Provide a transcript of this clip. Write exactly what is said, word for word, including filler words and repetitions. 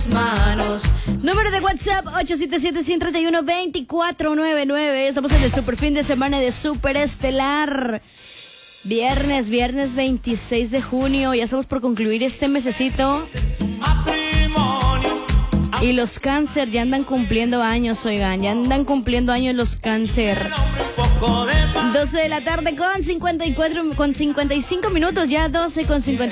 tus manos. Número de WhatsApp ocho siete siete, uno tres uno, dos cuatro nueve nueve. Estamos en el super fin de semana de Super Estelar. Viernes, viernes veintiséis de junio. Ya estamos por concluir este mesecito. Y los cáncer ya andan cumpliendo años, oigan. Ya andan cumpliendo años los cáncer. doce de la tarde con cincuenta y cuatro, con cincuenta y cinco minutos. Ya doce con cincuenta y